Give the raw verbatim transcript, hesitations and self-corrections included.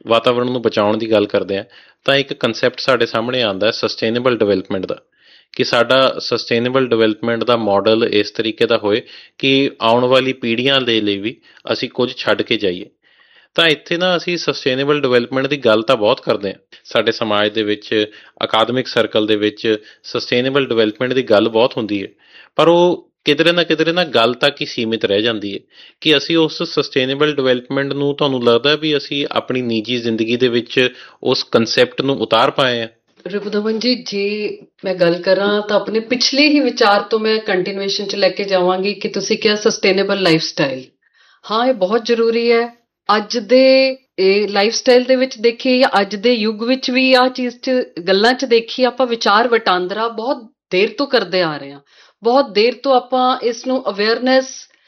ਵਾਤਾਵਰਣ ਨੂੰ ਬਚਾਉਣ ਦੀ ਗੱਲ ਕਰਦੇ ਹਾਂ ਤਾਂ ਇੱਕ ਕਨਸੈਪਟ ਸਾਡੇ ਸਾਹਮਣੇ ਆਉਂਦਾ ਹੈ ਸਸਟੇਨੇਬਲ ਡਿਵੈਲਪਮੈਂਟ ਦਾ, ਕਿ ਸਾਡਾ ਸਸਟੇਨੇਬਲ ਡਿਵੈਲਪਮੈਂਟ ਦਾ ਮਾਡਲ ਇਸ ਤਰੀਕੇ ਦਾ ਹੋਏ ਕਿ ਆਉਣ ਵਾਲੀ ਪੀੜ੍ਹੀਆਂ ਦੇ ਲਈ ਵੀ ਅਸੀਂ ਕੁਝ ਛੱਡ ਕੇ ਜਾਈਏ। ਤਾਂ ਇੱਥੇ ਨਾ ਅਸੀਂ ਸਸਟੇਨੇਬਲ ਡਿਵੈਲਪਮੈਂਟ ਦੀ ਗੱਲ ਤਾਂ ਬਹੁਤ ਕਰਦੇ ਹਾਂ, ਸਾਡੇ ਸਮਾਜ ਦੇ ਵਿੱਚ ਅਕਾਦਮਿਕ ਸਰਕਲ ਦੇ ਵਿੱਚ ਸਸਟੇਨੇਬਲ ਡਿਵੈਲਪਮੈਂਟ ਦੀ ਗੱਲ ਬਹੁਤ ਹੁੰਦੀ ਹੈ, ਪਰ ਉਹ ਕਿਧਰੇ ਨਾ ਕਿਧਰੇ ਨਾ ਗੱਲ ਤੱਕ ਹੀ ਸੀਮਿਤ ਰਹਿ ਜਾਂਦੀ ਹੈ ਕਿ ਅਸੀਂ ਉਸ ਸਸਟੇਨੇਬਲ ਡਿਵੈਲਪਮੈਂਟ ਨੂੰ, ਤੁਹਾਨੂੰ ਲੱਗਦਾ ਵੀ ਅਸੀਂ ਆਪਣੀ ਨਿੱਜੀ ਜ਼ਿੰਦਗੀ ਦੇ ਵਿੱਚ ਉਸ ਕਨਸੈਪਟ ਨੂੰ ਉਤਾਰ ਪਾਏ ਆ? ਰਿਪੁਦਮਨ ਜੀ, ਜੇ ਮੈਂ ਗੱਲ ਕਰਾਂ ਤਾਂ ਆਪਣੇ ਪਿਛਲੇ ਹੀ ਵਿਚਾਰ ਤੋਂ ਮੈਂ ਕੰਟੀਨਿਊਏਸ਼ਨ 'ਚ ਲੈ ਕੇ ਜਾਵਾਂਗੀ ਕਿ ਤੁਸੀਂ ਕਿਹਾ ਸਸਟੇਨੇਬਲ ਲਾਈਫ ਸਟਾਈਲ। ਹਾਂ, ਇਹ ਬਹੁਤ ਜ਼ਰੂਰੀ ਹੈ ਅੱਜ ਦੇ ਇਹ ਲਾਈਫ ਸਟਾਈਲ ਦੇ ਵਿੱਚ ਦੇਖੀਏ ਜਾਂ ਅੱਜ ਦੇ ਯੁੱਗ ਵਿੱਚ ਵੀ ਆਹ ਚੀਜ਼ 'ਚ ਗੱਲਾਂ 'ਚ ਦੇਖੀਏ, ਆਪਾਂ ਵਿਚਾਰ ਵਟਾਂਦਰਾ ਬਹੁਤ ਦੇਰ ਤੋਂ ਕਰਦੇ ਆ ਰਹੇ ਹਾਂ। ਬਹੁਤ ਦੇਰ ਤੋਂ ਆਪਾਂ ਇਸ ਨੂੰ ਅਵੇਅਰਨੈਸ